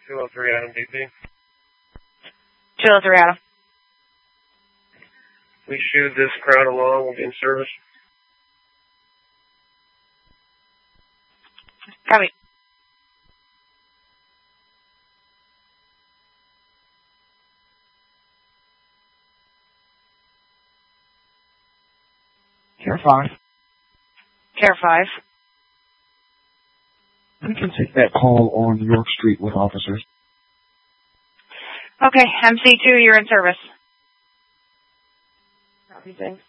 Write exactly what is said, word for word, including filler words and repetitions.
two oh three Adam D P. two oh three Adam. We shoot this crowd along. We'll be in service. Copy. Care five. Care five. We can take that call on York Street with officers. Okay, M C two, you're in service. Copy, thanks.